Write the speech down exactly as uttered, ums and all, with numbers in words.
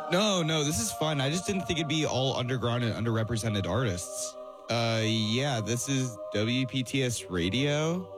No, no, this is fun. I just didn't think it'd be all underground and underrepresented artists. Uh, yeah, this is W P T S Radio.